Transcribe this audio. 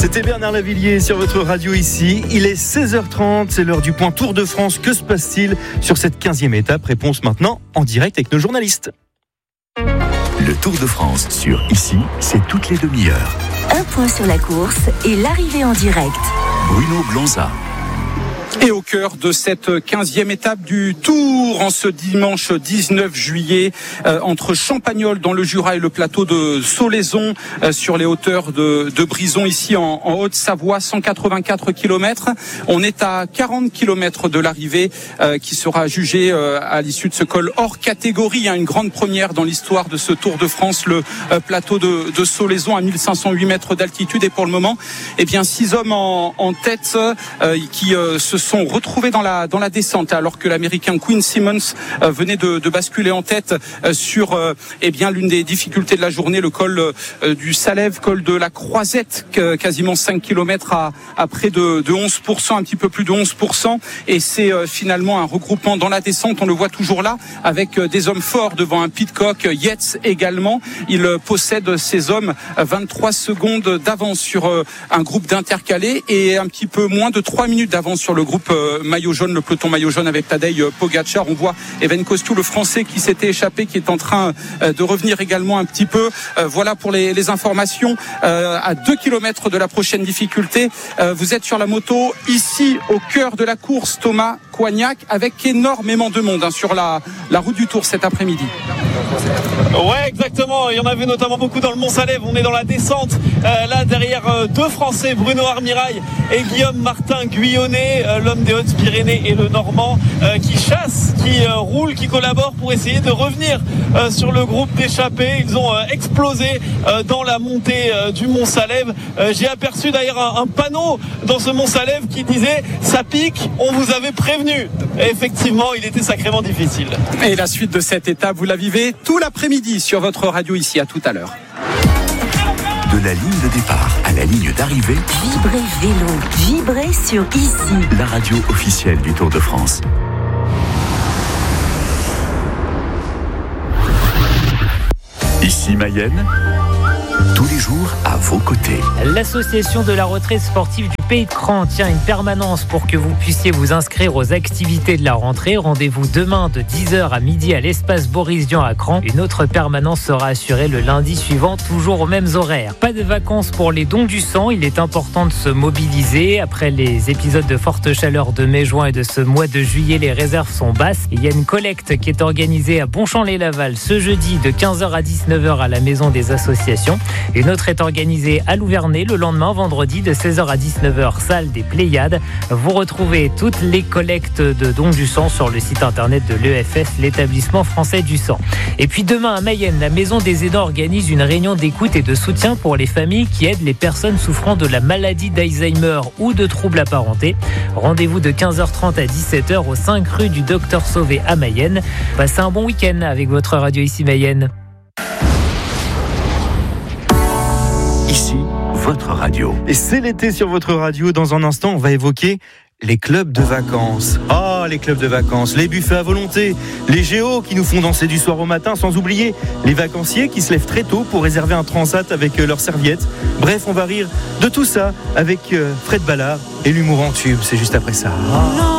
C'était Bernard Lavillier sur votre radio ici. Il est 16h30, c'est l'heure du point Tour de France. Que se passe-t-il sur cette 15e étape? Réponse maintenant en direct avec nos journalistes. Le Tour de France sur Ici, c'est toutes les demi-heures. Un point sur la course et l'arrivée en direct. Bruno Blanza. Et au cœur de cette 15e étape du Tour, en ce dimanche 19 juillet, entre Champagnole dans le Jura et le plateau de Solaizon, sur les hauteurs de Brison, ici en Haute-Savoie, 184 km. On est à 40 km de l'arrivée, qui sera jugée à l'issue de ce col hors catégorie, une grande première dans l'histoire de ce Tour de France, le plateau de Solaizon à 1508 mètres d'altitude. Et pour le moment, 6 hommes en tête qui se sont retrouvés dans la descente, alors que l'Américain Quinn Simmons venait de basculer en tête sur l'une des difficultés de la journée, le col du Salève, col de la Croisette, quasiment 5 km à près de 11%, un petit peu plus de 11%, et c'est finalement un regroupement dans la descente. On le voit toujours là, avec des hommes forts devant un Pidcock, Yates également. Il possède, ces hommes, 23 secondes d'avance sur un groupe d'intercalés et un petit peu moins de 3 minutes d'avance sur le groupe maillot jaune, le peloton maillot jaune avec Tadej Pogacar. On voit Evan Costou, le Français qui s'était échappé, qui est en train de revenir également un petit peu. Voilà pour les informations. À 2 km de la prochaine difficulté, vous êtes sur la moto ici au cœur de la course, Thomas Coignac, avec énormément de monde sur la route du Tour cet après-midi. Ouais, exactement. Il y en avait notamment beaucoup dans le Mont-Salève. On est dans la descente. Là, derrière deux Français, Bruno Armirail et Guillaume Martin Guyonnet, l'homme des Hautes-Pyrénées et le Normand, qui chassent, qui roulent, qui collaborent pour essayer de revenir sur le groupe d'échappés. Ils ont explosé dans la montée du Mont-Salève. J'ai aperçu d'ailleurs un panneau dans ce Mont-Salève qui disait « Ça pique, on vous avait prévenu ». Effectivement, il était sacrément difficile. Et la suite de cette étape, vous la vivez tout l'après-midi sur votre radio ici. À tout à l'heure. De la ligne de départ à la ligne d'arrivée, Vibrez vélo, vibrez sur Ici. la radio officielle du Tour de France. Ici Mayenne, tous les jours à vos côtés. L'association de la retraite sportive du Pays de Cran tient une permanence pour que vous puissiez vous inscrire aux activités de la rentrée. Rendez-vous demain de 10h à midi à l'espace Boris Dian à Cran. Une autre permanence sera assurée le lundi suivant, toujours aux mêmes horaires. Pas de vacances pour les dons du sang. Il est important de se mobiliser. Après les épisodes de forte chaleur de mai-juin et de ce mois de juillet, les réserves sont basses. Il y a une collecte qui est organisée à Bonchamp-les-Laval ce jeudi de 15h à 19h à la maison des associations. Une autre est organisée à Louvernay le lendemain, vendredi, de 16h à 19h, salle des Pléiades. Vous retrouvez toutes les collectes de dons du sang sur le site internet de l'EFS, l'établissement français du sang. Et puis demain à Mayenne, la Maison des aidants organise une réunion d'écoute et de soutien pour les familles qui aident les personnes souffrant de la maladie d'Alzheimer ou de troubles apparentés. Rendez-vous de 15h30 à 17h au 5 rue du Docteur Sauvé à Mayenne. Passez un bon week-end avec votre radio ici Mayenne. Ici, votre radio. Et c'est l'été sur votre radio. Dans un instant, on va évoquer les clubs de vacances. Les clubs de vacances, les buffets à volonté, les géos qui nous font danser du soir au matin, sans oublier les vacanciers qui se lèvent très tôt pour réserver un transat avec leurs serviettes. Bref, on va rire de tout ça avec Fred Ballard et l'humour en tube. C'est juste après ça.